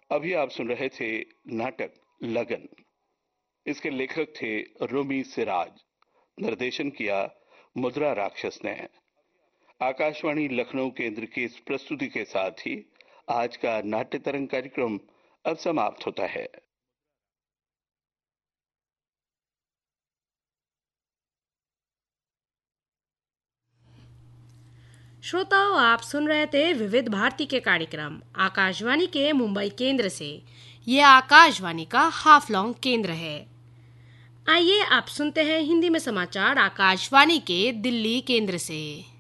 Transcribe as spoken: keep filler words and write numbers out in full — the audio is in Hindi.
अभी आप सुन रहे थे नाटक लगन। इसके लेखक थे रूमी सिराज। निर्देशन किया मुद्रा राक्षस ने। आकाशवाणी लखनऊ केंद्र की इस प्रस्तुति के साथ ही आज का नाट्य तरंग कार्यक्रम अब समाप्त होता है। श्रोताओं, आप सुन रहे थे विविध भारती के कार्यक्रम आकाशवाणी के मुंबई केंद्र से। यह आकाशवाणी का हाफलॉन्ग केंद्र है। आइए आप सुनते हैं हिंदी में समाचार आकाशवाणी के दिल्ली केंद्र से।